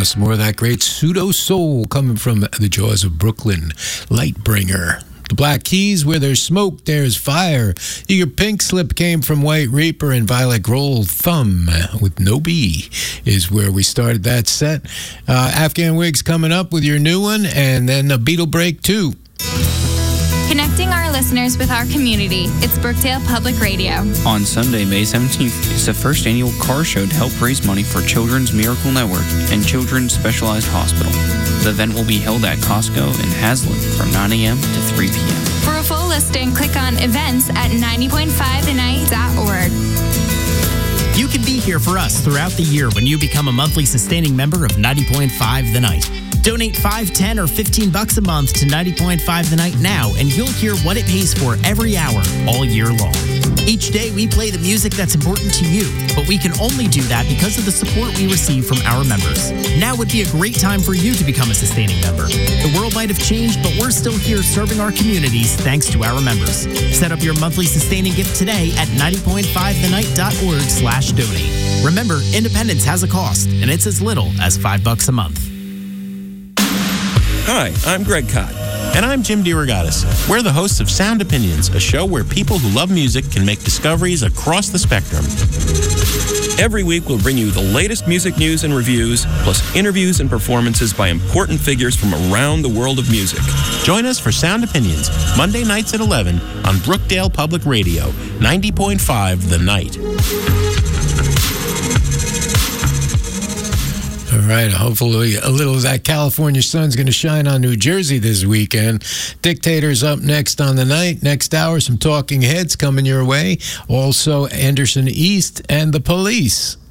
some more of that great Pseudo Soul coming from the jaws of Brooklyn. Lightbringer. The Black Keys, where there's smoke, there's fire. Your Pink Slip came from White Reaper, and Violet Grohl, Thumb with No B is where we started that set. Afghan Wigs coming up with your new one, and then a Beatle break too. Connecting our listeners with our community, it's Brookdale Public Radio. On Sunday, May 17th, is the first annual car show to help raise money for Children's Miracle Network and Children's Specialized Hospital. The event will be held at Costco in Hazlet from 9 a.m. to 3 p.m. For a full listing, click on events at 90.5thenight.org. You can be here for us throughout the year when you become a monthly sustaining member of 90.5 The Night. Donate $5, $10, or $15 a month to 90.5 The Night now, and you'll hear what it pays for every hour, all year long. Each day, we play the music that's important to you, but we can only do that because of the support we receive from our members. Now would be a great time for you to become a sustaining member. The world might have changed, but we're still here serving our communities thanks to our members. Set up your monthly sustaining gift today at 90.5thenight.org/donate. Remember, independence has a cost, and it's as little as $5 a month. Hi, I'm Greg Kot. And I'm Jim DeRogatis. We're the hosts of Sound Opinions, a show where people who love music can make discoveries across the spectrum. Every week, we'll bring you the latest music news and reviews, plus interviews and performances by important figures from around the world of music. Join us for Sound Opinions, Monday nights at 11 on Brookdale Public Radio, 90.5 The Night. All right, hopefully a little of that California sun's going to shine on New Jersey this weekend. Dictator's up next on The Night. Next hour, some Talking Heads coming your way. Also, Anderson East and the Police.